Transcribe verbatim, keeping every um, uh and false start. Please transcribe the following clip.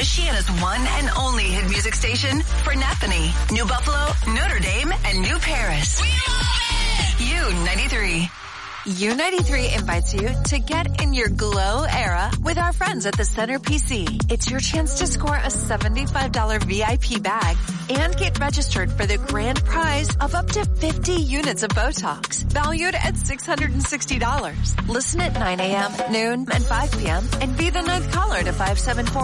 Michiana's one and only hit music station for Napanee, New Buffalo, Notre Dame, and New Paris. We love it! U ninety-three. U ninety-three invites you to get in your glow era with our friends at the Center P C. It's your chance to score a seventy-five dollars V I P bag and get registered for the grand prize of up to fifty units of Botox, valued at six hundred sixty dollars. Listen at nine a.m., noon, and five p.m. and be the ninth caller to five seven four